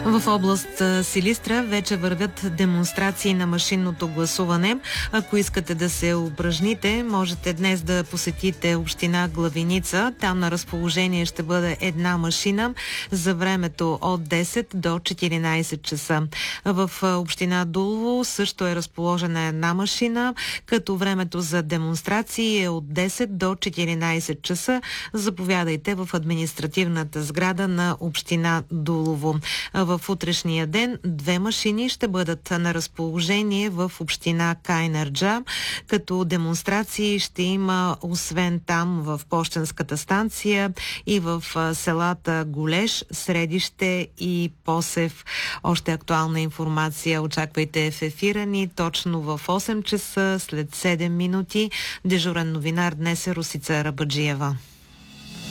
В област Силистра вече вървят демонстрации на машинното гласуване. Ако искате да се упражните, можете днес да посетите община Главиница. Там на разположение ще бъде една машина за времето от 10 до 14 часа. В община Дулово също е разположена една машина, като времето за демонстрации е от 10 до 14 часа. Заповядайте в административната сграда на община Дулово. В утрешния ден две машини ще бъдат на разположение в община Кайнарджа, като демонстрации ще има освен там в Пощенската станция и в селата Голеш, Средище и Посев. Още актуална информация очаквайте в ефира ни точно в 8 часа след 7 минути. Дежурен новинар днес е Русица Рабаджиева.